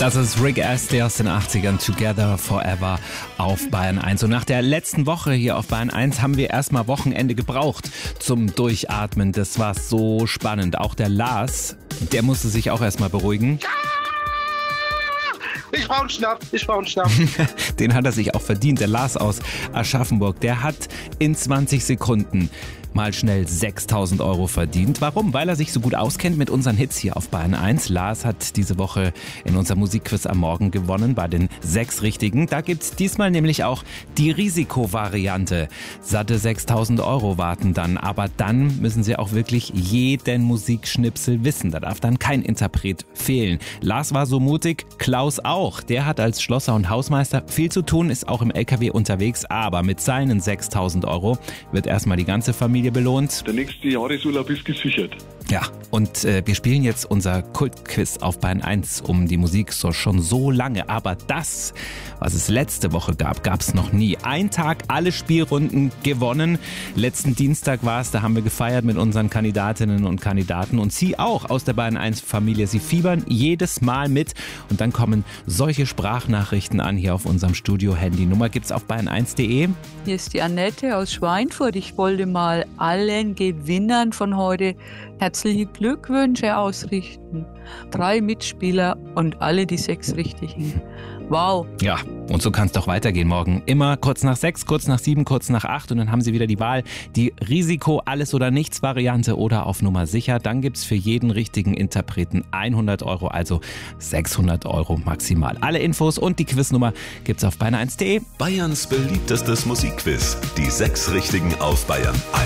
Das ist Rick Astley aus den 80ern, Together Forever auf Bayern 1. Und nach der letzten Woche hier auf Bayern 1 haben wir erstmal Wochenende gebraucht zum Durchatmen. Das war so spannend. Auch der Lars, der musste sich auch erstmal beruhigen. Ich brauche einen Schnapp. Den hat er sich auch verdient. Der Lars aus Aschaffenburg, der hat in 20 Sekunden mal schnell 6.000 € verdient. Warum? Weil er sich so gut auskennt mit unseren Hits hier auf Bayern 1. Lars hat diese Woche in unserem Musikquiz am Morgen gewonnen bei den 6 Richtigen. Da gibt's diesmal nämlich auch die Risikovariante. Satte 6.000 € warten dann. Aber dann müssen Sie auch wirklich jeden Musikschnipsel wissen. Da darf dann kein Interpret fehlen. Lars war so mutig, Klaus auch. Der hat als Schlosser und Hausmeister viel zu tun, ist auch im LKW unterwegs. Aber mit seinen 6.000 € wird erstmal die ganze Familie belohnt. Der nächste Jahresurlaub ist gesichert. Ja, und wir spielen jetzt unser Kultquiz auf Bayern 1 um die Musik so schon so lange. Aber das, was es letzte Woche gab es noch nie. Ein Tag, alle Spielrunden gewonnen. Letzten Dienstag war es, da haben wir gefeiert mit unseren Kandidatinnen und Kandidaten. Und Sie auch aus der Bayern 1 Familie. Sie fiebern jedes Mal mit. Und dann kommen solche Sprachnachrichten an hier auf unserem Studio-Handy-Nummer. Gibt's auf bayern1.de. Hier ist die Annette aus Schweinfurt. Ich wollte mal allen Gewinnern von heute herzliche Glückwünsche ausrichten. 3 Mitspieler und alle die 6 Richtigen. Wow. Ja, und so kann es doch weitergehen morgen. Immer kurz nach 6, kurz nach 7, kurz nach 8 und dann haben Sie wieder die Wahl. Die Risiko-Alles-oder-Nichts-Variante oder auf Nummer sicher. Dann gibt's für jeden richtigen Interpreten 100 €, also 600 € maximal. Alle Infos und die Quiznummer gibt's auf bayern1.de. Bayerns beliebtestes Musikquiz. Die 6 Richtigen auf Bayern 1.